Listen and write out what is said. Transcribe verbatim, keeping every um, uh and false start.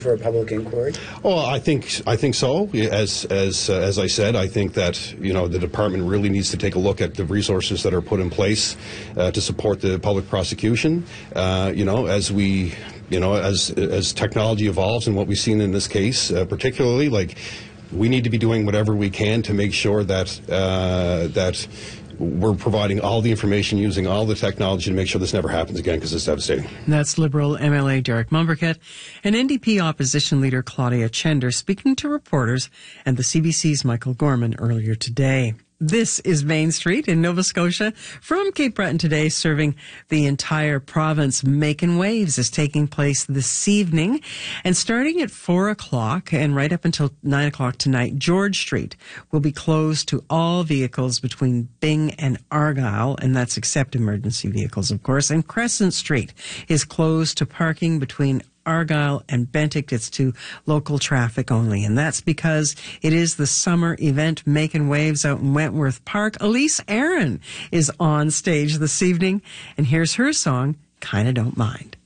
for a public inquiry? Well, I think I think so. As as uh, as I said, I think that you know the department really needs to take a look at the resources that are put in place uh, to support the public prosecution. Uh, you know, as we you know as as technology evolves and what we've seen in this case, uh, particularly, like we need to be doing whatever we can to make sure that uh, that. we're providing all the information, using all the technology to make sure this never happens again, because it's devastating. That's Liberal M L A Derek Mumbercat and N D P opposition leader Claudia Chender speaking to reporters and the C B C's Michael Gorman earlier today. This is Main Street in Nova Scotia. From Cape Breton today, serving the entire province, Making Waves is taking place this evening. And starting at four o'clock and right up until nine o'clock tonight, George Street will be closed to all vehicles between Byng and Argyle, and that's except emergency vehicles, of course. And Crescent Street is closed to parking between Argyle and Bentinck. It's to local traffic only, and that's because it is the summer event Making Waves out in Wentworth Park. Elise Aaron is on stage this evening, and here's her song, Kinda Don't Mind.